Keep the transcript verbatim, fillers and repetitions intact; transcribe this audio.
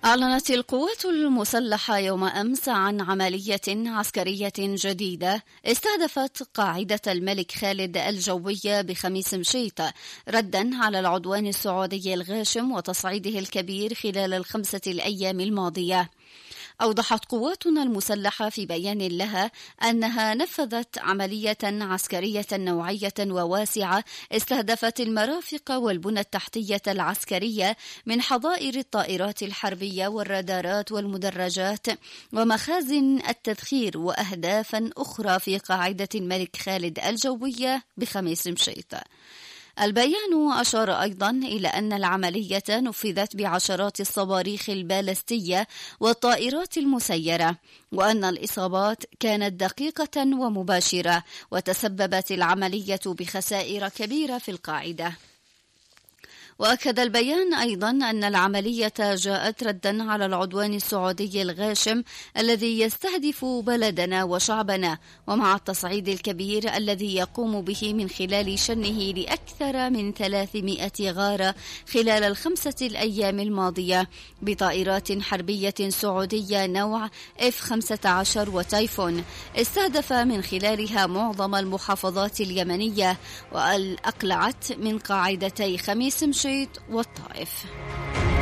أعلنت القوات المسلحة يوم أمس عن عملية عسكرية جديدة استهدفت قاعدة الملك خالد الجوية بخميس مشيط ردا على العدوان السعودي الغاشم وتصعيده الكبير خلال الخمسة الأيام الماضية. أوضحت قواتنا المسلحة في بيان لها أنها نفذت عملية عسكرية نوعية وواسعة استهدفت المرافق والبنى التحتية العسكرية من حظائر الطائرات الحربية والرادارات والمدرجات ومخازن التذخير وأهدافا أخرى في قاعدة الملك خالد الجوية بخميس مشيط. البيان أشار أيضا إلى أن العملية نفذت بعشرات الصواريخ البالستية والطائرات المسيرة، وأن الإصابات كانت دقيقة ومباشرة، وتسببت العملية بخسائر كبيرة في القاعدة. وأكد البيان أيضا أن العملية جاءت ردا على العدوان السعودي الغاشم الذي يستهدف بلدنا وشعبنا، ومع التصعيد الكبير الذي يقوم به من خلال شنه لأكثر من ثلاثمائة غارة خلال الخمسة الأيام الماضية بطائرات حربية سعودية نوع إف خمسة عشر وتايفون، استهدف من خلالها معظم المحافظات اليمنية، وأقلعت من قاعدتي خميس مشيط والطائف.